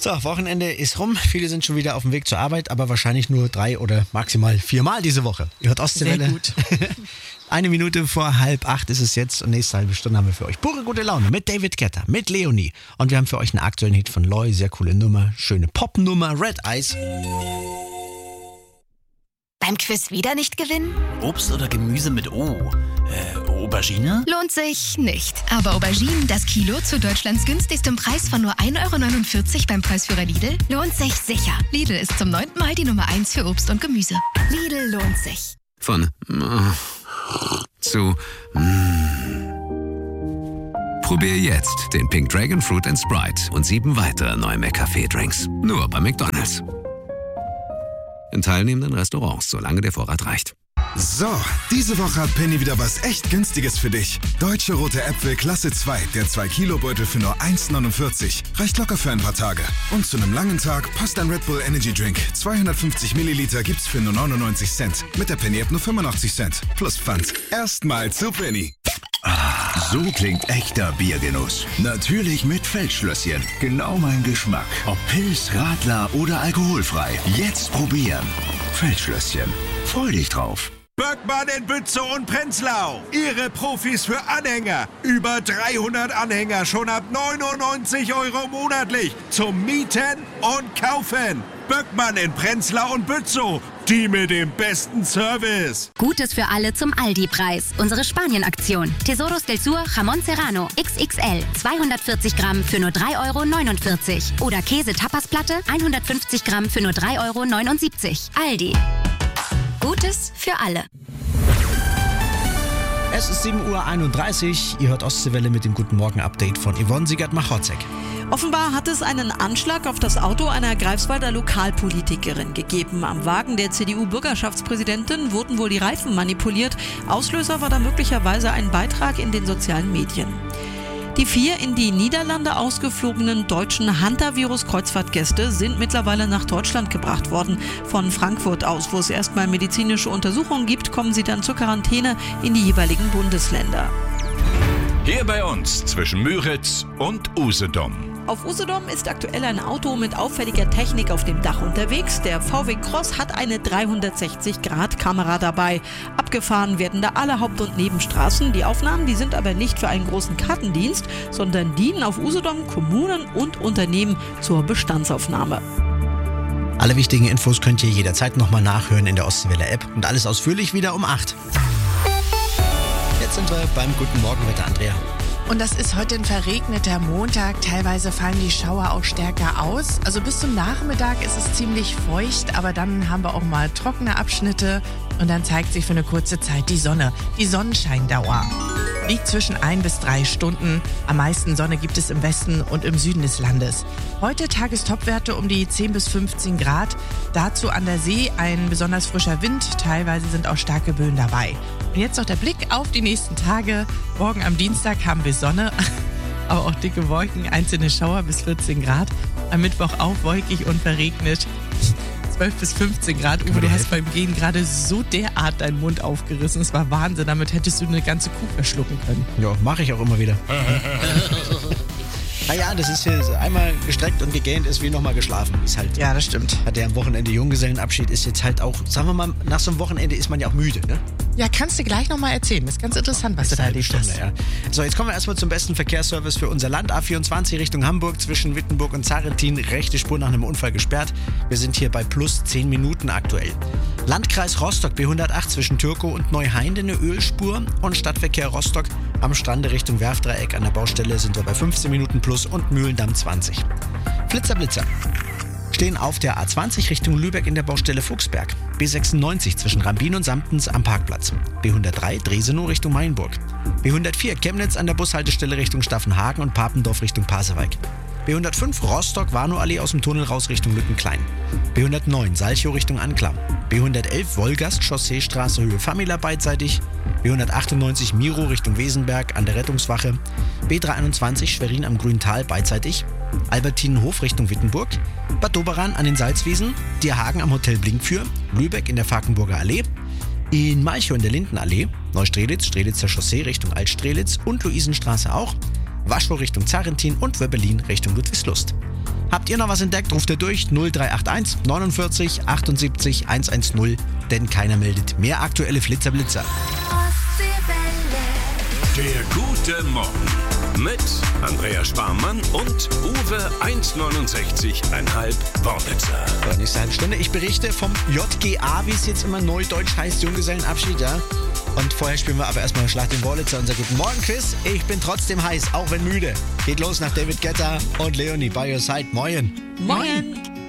So, Wochenende ist rum. Viele sind schon wieder auf dem Weg zur Arbeit, aber wahrscheinlich nur 3 oder maximal 4 Mal diese Woche. Ihr hört Ostseewelle. Sehr gut. 1 Minute vor 7:30 ist es jetzt und nächste halbe Stunde haben wir für euch pure gute Laune mit David Guetta, mit Leonie. Und wir haben für euch einen aktuellen Hit von Loy, sehr coole Nummer, schöne Popnummer, Red Eyes. Beim Quiz wieder nicht gewinnen? Obst oder Gemüse mit O? Aubergine? Lohnt sich nicht. Aber Auberginen, das Kilo zu Deutschlands günstigstem Preis von nur 1,49 € beim Preisführer Lidl, lohnt sich sicher. Lidl ist zum 9. Mal die Nummer 1 für Obst und Gemüse. Lidl lohnt sich. Von zu Probier jetzt den Pink Dragon Fruit & Sprite und 7 weitere neue McCafé-Drinks. Nur bei McDonald's. In teilnehmenden Restaurants, solange der Vorrat reicht. So, diese Woche hat Penny wieder was echt Günstiges für dich. Deutsche rote Äpfel Klasse 2, der 2-Kilo-Beutel für nur 1,49. Reicht locker für ein paar Tage. Und zu einem langen Tag passt ein Red Bull Energy Drink. 250 Milliliter gibt's für nur 99 Cent. Mit der Penny-App nur 85 Cent. Plus Pfand. Erstmal zu Penny. So klingt echter Biergenuss. Natürlich mit Feldschlösschen. Genau mein Geschmack. Ob Pils, Radler oder alkoholfrei. Jetzt probieren. Feldschlösschen. Freu dich drauf. Böckmann in Bützow und Prenzlau. Ihre Profis für Anhänger. Über 300 Anhänger schon ab 99 € monatlich. Zum Mieten und Kaufen. Böckmann in Prenzlau und Bützow. Die mit dem besten Service. Gutes für alle zum Aldi-Preis. Unsere Spanien-Aktion. Tesoros del Sur Jamón Serrano XXL. 240 Gramm für nur 3,49 €. Oder Käse-Tapasplatte 150 Gramm für nur 3,79 €. Aldi. Gutes für alle. Es ist 7:31 Uhr. Ihr hört Ostseewelle mit dem Guten Morgen-Update von Yvonne Siegert-Machorzek. Offenbar hat es einen Anschlag auf das Auto einer Greifswalder Lokalpolitikerin gegeben. Am Wagen der CDU-Bürgerschaftspräsidentin wurden wohl die Reifen manipuliert. Auslöser war da möglicherweise ein Beitrag in den sozialen Medien. Die 4 in die Niederlande ausgeflogenen deutschen Hantavirus-Kreuzfahrtgäste sind mittlerweile nach Deutschland gebracht worden. Von Frankfurt aus, wo es erstmal medizinische Untersuchungen gibt, kommen sie dann zur Quarantäne in die jeweiligen Bundesländer. Hier bei uns zwischen Müritz und Usedom. Auf Usedom ist aktuell ein Auto mit auffälliger Technik auf dem Dach unterwegs. Der VW Cross hat eine 360-Grad-Kamera dabei. Abgefahren werden da alle Haupt- und Nebenstraßen. Die Aufnahmen, die sind aber nicht für einen großen Kartendienst, sondern dienen auf Usedom Kommunen und Unternehmen zur Bestandsaufnahme. Alle wichtigen Infos könnt ihr jederzeit nochmal nachhören in der Ostseewelle-App und alles ausführlich wieder um 8. Jetzt sind wir beim Guten Morgenwetter, Andrea. Und das ist heute ein verregneter Montag. Teilweise fallen die Schauer auch stärker aus. Also bis zum Nachmittag ist es ziemlich feucht, aber dann haben wir auch mal trockene Abschnitte und dann zeigt sich für eine kurze Zeit die Sonne. Die Sonnenscheindauer liegt zwischen 1 bis 3 Stunden. Am meisten Sonne gibt es im Westen und im Süden des Landes. Heute Tagestopwerte um die 10 bis 15 Grad. Dazu an der See ein besonders frischer Wind. Teilweise sind auch starke Böen dabei. Und jetzt noch der Blick auf die nächsten Tage. Morgen am Dienstag haben wir Sonne, aber auch dicke Wolken, einzelne Schauer bis 14 Grad. Am Mittwoch auch wolkig und verregnet. 12 bis 15 Grad. Uwe, du hast beim Gehen gerade so derart deinen Mund aufgerissen. Es war Wahnsinn. Damit hättest du eine ganze Kuh verschlucken können. Ja, mache ich auch immer wieder. Naja, das ist hier einmal gestreckt und gegähnt ist wie nochmal geschlafen. Ist halt, ja, das stimmt. Hat der am Wochenende Junggesellenabschied, ist jetzt halt auch, sagen wir mal, nach so einem Wochenende ist man ja auch müde, ne? Ja, kannst du gleich nochmal erzählen. Das ist ganz interessant, was du da erlebt hast. Ja. So, jetzt kommen wir erstmal zum besten Verkehrsservice für unser Land. A24 Richtung Hamburg zwischen Wittenburg und Zarentin. Rechte Spur nach einem Unfall gesperrt. Wir sind hier bei plus 10 Minuten aktuell. Landkreis Rostock B108 zwischen Türkow und Neuheinde eine Ölspur. Und Stadtverkehr Rostock am Strande Richtung Werfdreieck an der Baustelle sind wir bei 15 Minuten plus und Mühlendamm 20. Blitzer. Stehen auf der A20 Richtung Lübeck in der Baustelle Fuchsberg. B96 zwischen Rambin und Samtens am Parkplatz. B103 Dresenow Richtung Mainburg. B104 Chemnitz an der Bushaltestelle Richtung Staffenhagen und Papendorf Richtung Pasewalk. B105 Rostock-Warnow-Allee aus dem Tunnel raus Richtung Lückenklein. B109 Salchow Richtung Anklam. B111 Wolgast Chausseestraße Höhe Famila beidseitig. B198 Miro Richtung Wesenberg an der Rettungswache. B321 Schwerin am Grüntal beidseitig. Albertinenhof Richtung Wittenburg. Bad Doberan an den Salzwiesen. Dierhagen am Hotel Blinkfür. Lübeck in der Falkenburger Allee. In Malchow in der Lindenallee. Neustrelitz, Strelitzer Chaussee Richtung Altstrelitz und Luisenstraße auch. Waschau Richtung Zarentin und Wöbbelin Richtung Ludwigslust. Habt ihr noch was entdeckt, ruft ihr durch 0381 49 78 110, denn keiner meldet mehr aktuelle Flitzer-Blitzer. Der gute Morgen mit Andrea Sparmann und Uwe 1,69,5 Wornitzer. Nächste halbe Stunde. Ich berichte vom JGA, wie es jetzt immer neudeutsch heißt, Junggesellenabschied, ja. Und vorher spielen wir aber erstmal Schlag den Wurlitzer, unser Guten Morgen Quiz. Ich bin trotzdem heiß, auch wenn müde. Geht los nach David Guetta und Leonie by your side. Moin. Moin.